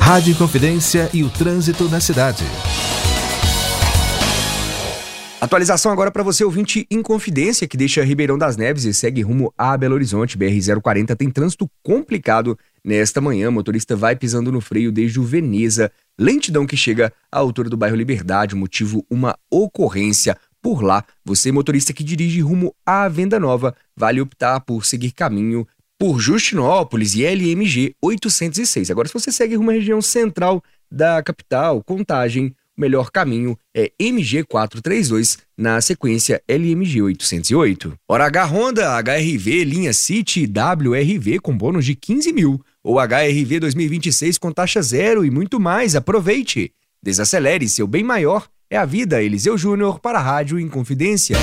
Rádio Inconfidência e o trânsito na cidade. Atualização agora para você, ouvinte Inconfidência, que deixa Ribeirão das Neves e segue rumo a Belo Horizonte. BR-040 tem trânsito complicado nesta manhã. O motorista vai pisando no freio desde o Veneza. Lentidão que chega à altura do bairro Liberdade. O motivo, uma ocorrência por lá. Você, motorista que dirige rumo à Venda Nova, vale optar por seguir caminho por Justinópolis e LMG 806. Agora, se você segue rumo à região central da capital, Contagem, o melhor caminho é MG 432, na sequência LMG 808. Hora H Honda, HRV, linha City e WRV com bônus de 15 mil. Ou HRV 2026 com taxa zero e muito mais. Aproveite! Desacelere, seu bem maior é a vida. Eliseu Júnior para a Rádio Inconfidência.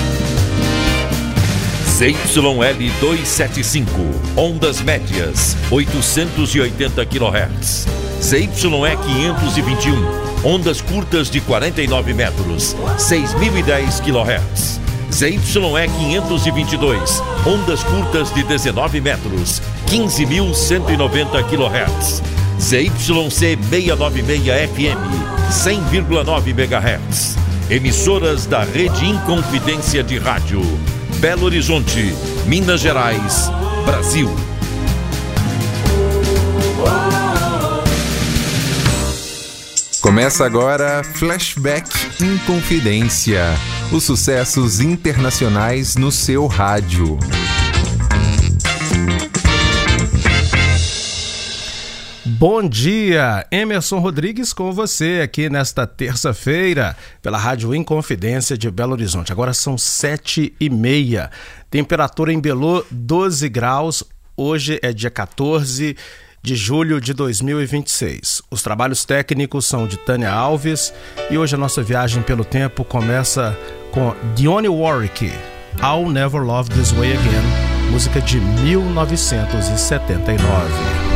ZYL 275, ondas médias, 880 kHz. ZYE 521, ondas curtas de 49 metros, 6.010 kHz. ZYE 522, ondas curtas de 19 metros, 15.190 kHz. ZYC 696 FM, 100,9 MHz. Emissoras da Rede Inconfidência de Rádio. Belo Horizonte, Minas Gerais, Brasil. Começa agora Flashback Inconfidência. Os sucessos internacionais no seu rádio. Bom dia, Emerson Rodrigues com você aqui nesta terça-feira pela Rádio Inconfidência de Belo Horizonte. Agora são 7h30, temperatura em Belô 12 graus, hoje é dia 14 de julho de 2026. Os trabalhos técnicos são de Tânia Alves e hoje a nossa viagem pelo tempo começa com Dionne Warwick, I'll Never Love This Way Again, música de 1979.